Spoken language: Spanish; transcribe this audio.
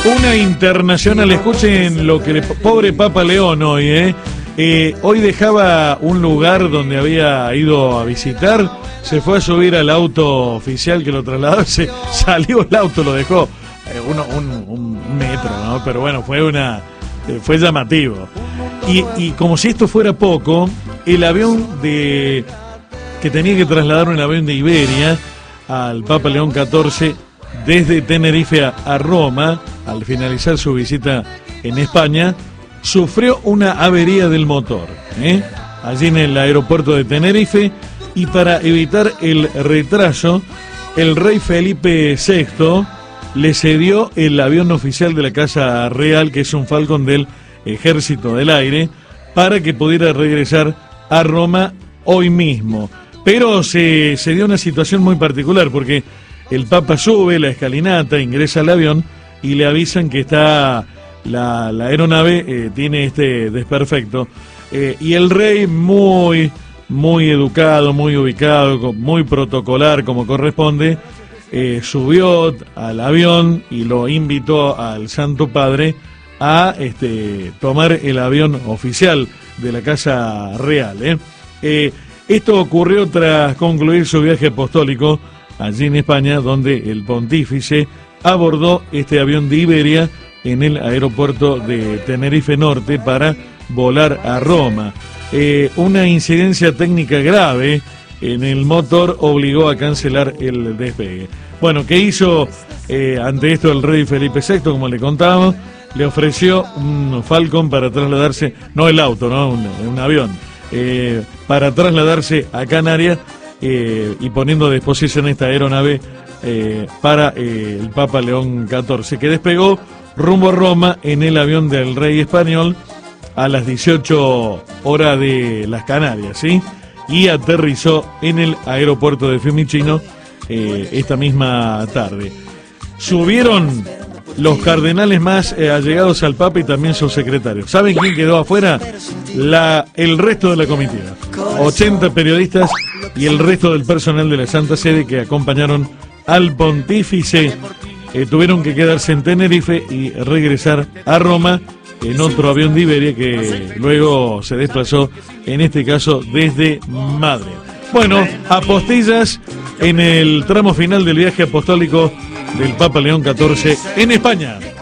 Una internacional, escuchen lo que pobre Papa León hoy, hoy dejaba un lugar donde había ido a visitar, se fue a subir al auto oficial que lo trasladó, salió el auto, lo dejó un metro, ¿no? Pero bueno, fue llamativo. Y como si esto fuera poco, el avión que tenía que trasladar un avión de Iberia al Papa León XIV desde Tenerife a Roma, al finalizar su visita en España, sufrió una avería del motor, allí en el aeropuerto de Tenerife, y para evitar el retraso, el rey Felipe VI le cedió el avión oficial de la Casa Real, que es un Falcon del Ejército del Aire, para que pudiera regresar a Roma hoy mismo. Pero se dio una situación muy particular, porque el Papa sube la escalinata, ingresa al avión y le avisan que está la aeronave, tiene este desperfecto. Y el rey, muy educado, muy ubicado, muy protocolar como corresponde, subió al avión y lo invitó al Santo Padre a tomar el avión oficial de la Casa Real. Esto ocurrió tras concluir su viaje apostólico allí en España, donde el pontífice abordó este avión de Iberia en el aeropuerto de Tenerife Norte para volar a Roma. Una incidencia técnica grave en el motor obligó a cancelar el despegue. Bueno, ¿qué hizo ante esto el rey Felipe VI? Como le contábamos, le ofreció un Falcon para trasladarse, no el auto, no un avión, para trasladarse a Canarias, y poniendo a disposición esta aeronave para el Papa León XIV, que despegó rumbo a Roma en el avión del rey español a las 18 horas de las Canarias, ¿sí? Y aterrizó en el aeropuerto de Fiumicino esta misma tarde. Subieron los cardenales más allegados al Papa y también sus secretarios. ¿Saben quién quedó afuera? El resto de la comitiva. 80 periodistas y el resto del personal de la Santa Sede que acompañaron al pontífice tuvieron que quedarse en Tenerife y regresar a Roma en otro avión de Iberia que luego se desplazó, en este caso desde Madrid. Bueno, apostillas en el tramo final del viaje apostólico del Papa León XIV en España.